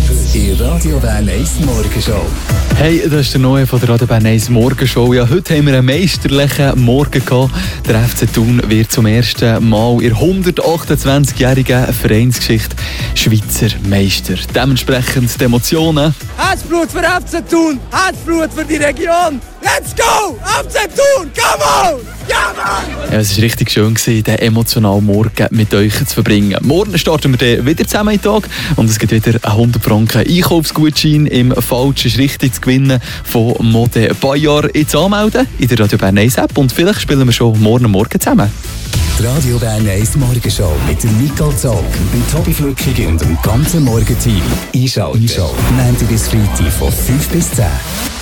in Radio Bern 1 Morgenshow. Hey, das ist der Neue von der Radio Bern 1 Morgenshow. Ja, heute haben wir einen meisterlichen Morgen gehabt. Der FC Thun wird zum ersten Mal in der 128-jährigen Vereinsgeschichte Schweizer Meister. Dementsprechend die Emotionen. Herzblut für FC Thun, Herzblut für die Region. Let's go! FC Thun, come on! Ja, Mann! Ja, es war richtig schön, den emotionalen Morgen mit euch zu verbringen. Morgen starten wir dann wieder zusammen in den Tag und es gibt wieder einen 100 Franken Einkaufsgutschein im falschen richtig zu gewinnen von Mode Bayer. Jetzt anmelden in der Radio Bern 1 App und vielleicht spielen wir schon morgen zusammen. Die Radio Bern 1 Morgenshow mit dem Nicole Zog, dem Tobi Flückig und dem ganzen Morgenteam. Einschalten. Montag bis Freitag von 5 bis 10.